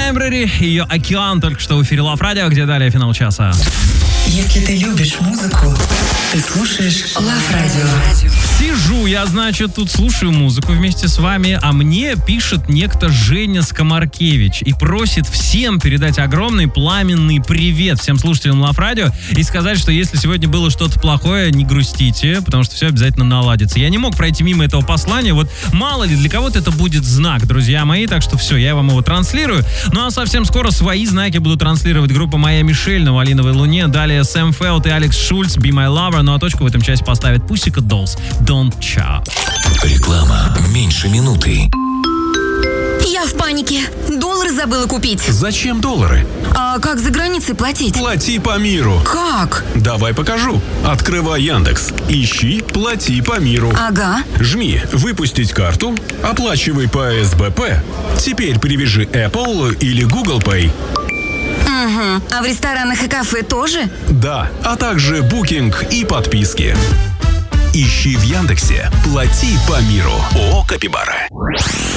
Library, ее «Океан» только что в эфире Love Radio, где далее финал часа. Если ты любишь музыку, ты слушаешь Love Radio. Сижу я, значит, тут слушаю музыку вместе с вами, а мне пишет некто Женя Скомаркевич и просит всем передать огромный пламенный привет всем слушателям Love Radio и сказать, что если сегодня было что-то плохое, не грустите, потому что все обязательно наладится. Я не мог пройти мимо этого послания, вот мало ли, для кого-то это будет знак, друзья мои, так что все, я вам его транслирую. Ну а совсем скоро свои знаки буду транслировать группа «Моя Мишель» на «Малиновой луне», далее Сэм Фелд и Алекс Шульц «Be My Lover», ну а точку в этом часе поставит Pussycat Dolls «Don't Cha». Реклама меньше минуты. Я в панике. Доллары забыла купить. Зачем доллары? А как за границей платить? Плати по миру. Как? Давай покажу. Открывай Яндекс. Ищи «Плати по миру». Ага. Жми «Выпустить карту», оплачивай по СБП. Теперь привяжи Apple или Google Pay. Угу. А в ресторанах и кафе тоже? Да, а также букинг и подписки. Ищи в Яндексе «Плати по миру». ООО «Капибара».